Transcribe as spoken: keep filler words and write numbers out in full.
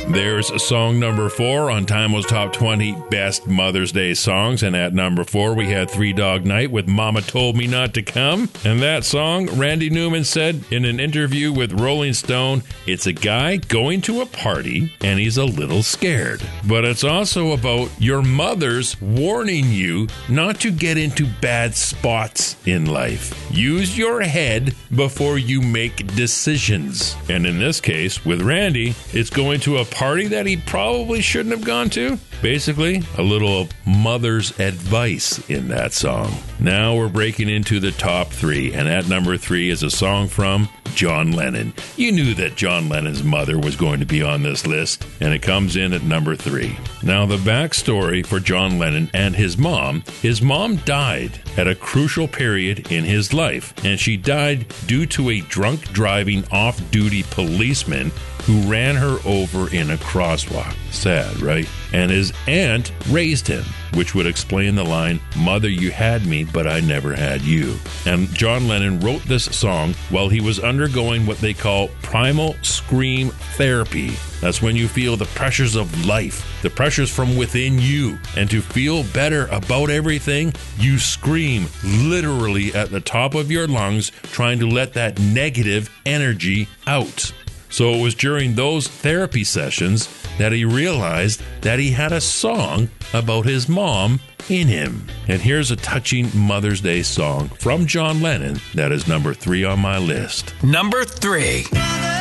There's song number four on Time's Top twenty Best Mother's Day Songs. And at number four, we had Three Dog Night with Mama Told Me Not to Come. And that song, Randy Newman said in an interview with Rolling Stone, it's a guy going to a party and he's a little scared. But it's also about your mother's warning you not to get into bad spots in life. Use your head before you make decisions. And in this case, with Randy, it's going to a party that he probably shouldn't have gone to. Basically, a little mother's advice in that song. Now we're breaking into the top three, and at number three is a song from John Lennon. You knew that John Lennon's mother was going to be on this list, and it comes in at number three. Now, the backstory for John Lennon and his mom, his mom died at a crucial period in his life, and she died due to a drunk driving off-duty policeman who ran her over in a crosswalk. Sad, right? And his aunt raised him, which would explain the line, "Mother, you had me, but I never had you." And John Lennon wrote this song while he was undergoing what they call primal scream therapy. That's when you feel the pressures of life, the pressures from within you. And to feel better about everything, you scream literally at the top of your lungs, trying to let that negative energy out. So it was during those therapy sessions that he realized that he had a song about his mom in him. And here's a touching Mother's Day song from John Lennon that is number three on my list. Number three.